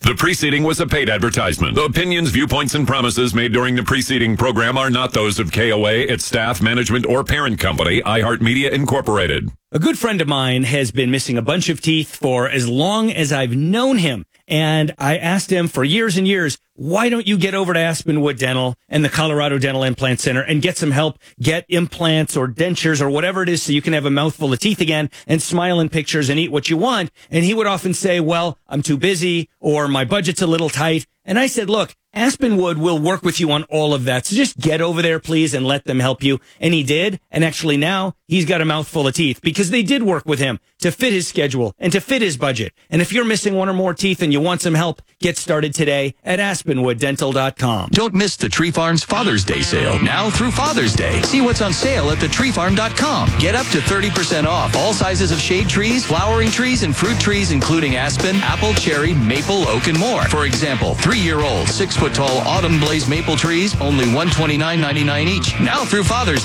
The preceding was a paid advertisement. The opinions, viewpoints, and promises made during the preceding program are not those of KOA, its staff, management, or parent company, iHeartMedia Incorporated. A good friend of mine has been missing a bunch of teeth for as long as I've known him. And I asked him for years and years, why don't you get over to Aspenwood Dental and the Colorado Dental Implant Center and get some help, get implants or dentures or whatever it is so you can have a mouthful of teeth again and smile in pictures and eat what you want. And he would often say, well, I'm too busy or my budget's a little tight. And I said, look, Aspenwood will work with you on all of that. So just get over there, please, and let them help you. And he did. And actually now he's got a mouthful of teeth because they did work with him to fit his schedule and to fit his budget. And if you're missing one or more teeth and you want some help, get started today at AspenwoodDental.com. Don't miss the Tree Farm's Father's Day sale now through Father's Day. See what's on sale at thetreefarm.com. Get up to 30% off all sizes of shade trees, flowering trees, and fruit trees, including aspen, apple, cherry, maple, oak, and more. For example, 3-year-old, 6-foot-tall autumn blaze maple trees, only $129.99 each. Now through Father's Day.